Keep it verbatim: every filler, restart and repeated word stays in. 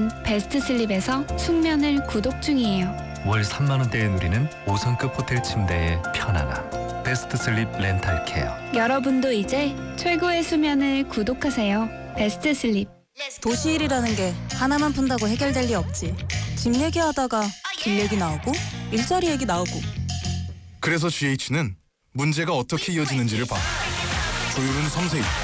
지금 베스트 슬립에서 숙면을 구독 중이에요. 월 삼만 원대에 누리는 오 성급 호텔 침대의 편안함. 베스트 슬립 렌탈 케어. 여러분도 이제 최고의 수면을 구독하세요. 베스트 슬립. 도시일이라는 게 하나만 푼다고 해결될 리 없지. 집 얘기하다가 길 얘기 나오고 일자리 얘기 나오고. 그래서 지에이치는 문제가 어떻게 이어지는지를 봐. 조율은 섬세히,